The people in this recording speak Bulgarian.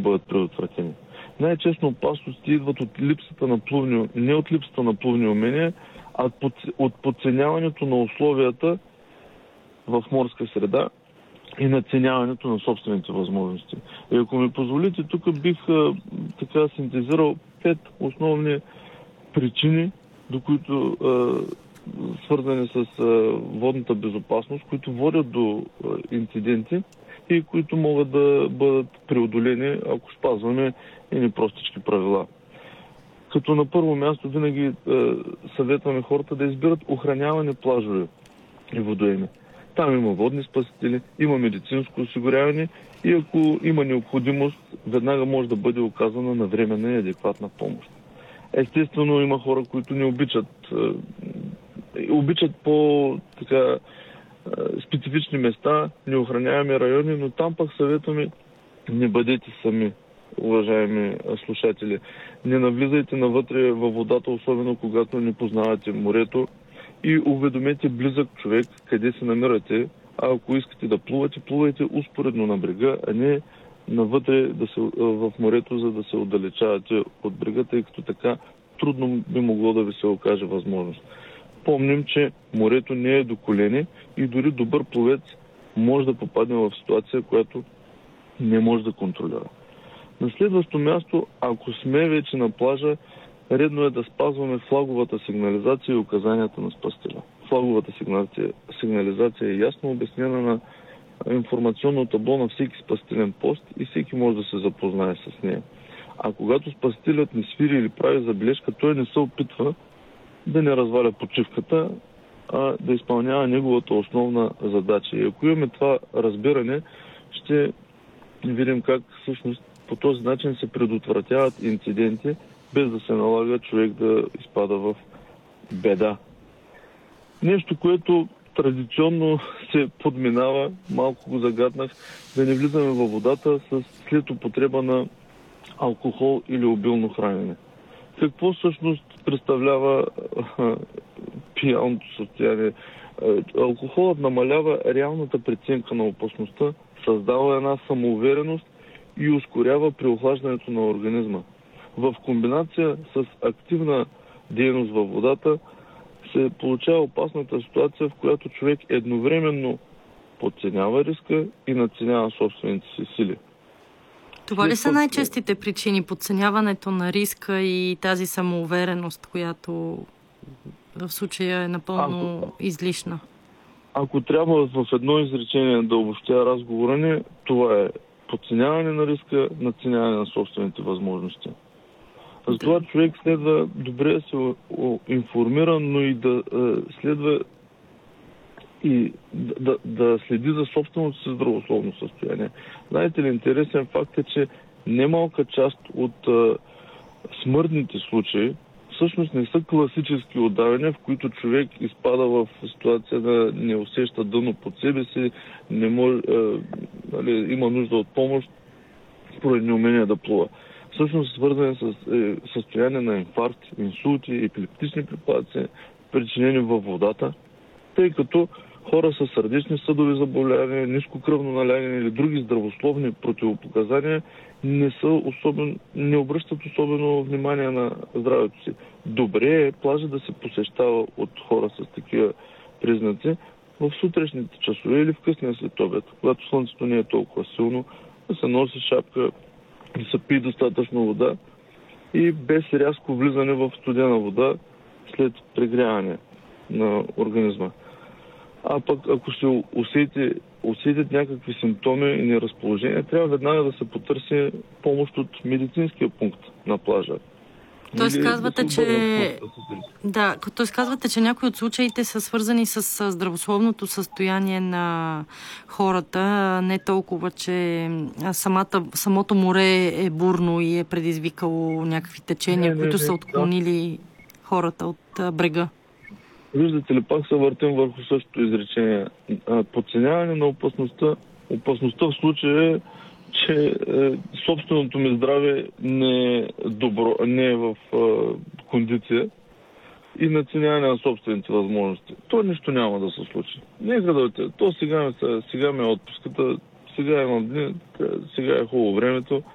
бъдат предотвратени. Най-честно опасности идват от липсата на плувни, не от липсата на плувни умения, а от подценяването на условията в морска среда и надценяването на собствените възможности. И ако ми позволите, тук бих така синтезирал 5 основни причини, до които свързани с водната безопасност, които водят до инциденти и които могат да бъдат преодолени, ако спазваме едни простички правила. Като на първо място винаги съветваме хората да избират охранявани плажове и водоеми. Там има водни спасители, има медицинско осигуряване и ако има необходимост, веднага може да бъде оказана навременна и адекватна помощ. Естествено, има хора, които не обичат по-така специфични места, неохраняеми райони, но там пък съветваме: не бъдете сами, уважаеми слушатели. Не навлизайте навътре във водата, особено когато не познавате морето, и уведомете близък човек къде се намирате. А ако искате да плувате, плувайте успоредно на брега, а не навътре в морето, за да се отдалечавате от брега, тъй като така трудно би могло да ви се окаже възможност. Помним, че морето не е до колени и дори добър пловец може да попадне в ситуация, която не може да контролира. На следващо място, ако сме вече на плажа, редно е да спазваме флаговата сигнализация и указанията на спасителя. Флаговата сигнализация е ясно обяснена на информационно табло на всеки спасителен пост и всеки може да се запознае с нея. А когато спасителят не свири или прави забележка, той не се опитва да не разваля почивката, а да изпълнява неговата основна задача. И ако имаме това разбиране, ще видим как всъщност по този начин се предотвратяват инциденти, без да се налага човек да изпада в беда. Нещо, което традиционно се подминава, малко го загаднах, да не влизаме във водата след употреба на алкохол или обилно хранене. Какво всъщност представлява пияното състояние? Алкохолът намалява реалната преценка на опасността, създава една самоувереност и ускорява преохлаждането на организма. В комбинация с активна дейност във водата се получава опасната ситуация, в която човек едновременно подценява риска и надценява собствените си сили. Това ли са най-честите причини? Подценяването на риска и тази самоувереност, която в случая е напълно излишна? Ако трябва в едно изречение да обобщя разговора ни, това е подценяване на риска, надценяване на собствените възможности. Затова човек следва добре да се информира, но и да следва и да следи за собственото си здравословно състояние. Знаете ли, интересен факт е, че немалка част от смъртните случаи всъщност не са класически удавания, в които човек изпада в ситуация да не усеща дъно под себе си, не може, има нужда от помощ поради неумение да плува. Всъщност свързани с състояние на инфаркт, инсулти, епилептични припадъци, причинени във водата, тъй като хора с сърдечни съдови заболявания, ниско кръвно налягане или други здравословни противопоказания не обръщат особено внимание на здравето си. Добре е плажа да се посещава от хора с такива признаци в сутрешните часове или в късния следобед, когато слънцето не е толкова силно, да се носи шапка, да се пие достатъчно вода и без рязко влизане в студена вода след прегряване на организма. А пък ако се усетят някакви симптоми и неразположение, трябва веднага да се потърси помощ от медицинския пункт на плажа. Тоест казвате, че някои от случаите са свързани с здравословното състояние на хората, не толкова, че самото море е бурно и е предизвикало някакви течения, които са отклонили хората от брега. Виждате ли, пак се въртим върху същото изречение. Подценяване на опасността. Опасността в случая е, че собственото ми здраве не е добро, не е в кондиция и надценяване на собствените възможности. То нищо няма да се случи. Нека да отиде. Сега ми е отпуската, сега имам дни, сега е хубаво времето.